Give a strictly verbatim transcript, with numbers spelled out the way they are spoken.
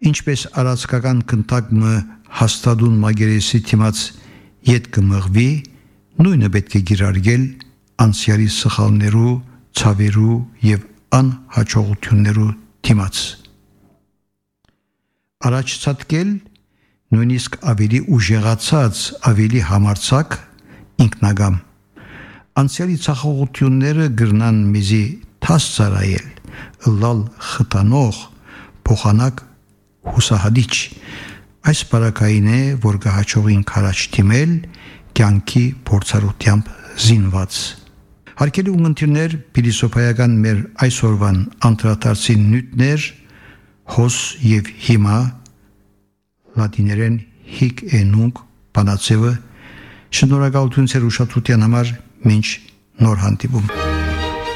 ինչպես արածկական կնտակը հաստատուն մագերեսի թիմած ետ կմղվի, նույնը պետք է գիրարգել անցյալի սխալներու, ցավերու եւ անհաջողություններու թիմած։ Առաջ ցածկել նույնիսկ ավելի ուժեղացած, ավելի համարձակ ինքնագամ։ Անցյալի ցախողությունները գրնան մեզի թասցարայել, ըլլալ խտանող, փոխանակ հուսահատիչ։ Այս բարակային է, որ գահաճողին քարաչ թիմել, կյանքի փորձառությամբ զինված։ Հարկելի ունգընտիրներ, փիլիսոփայական մեր այսօրվան անդրադարձին նյութներ, հոս եւ հիմա, լատիներեն հիկ էնունկ բանացևը, շնորհակալություն ձեր ուշադրության համար, մինչ նոր հանդիպում։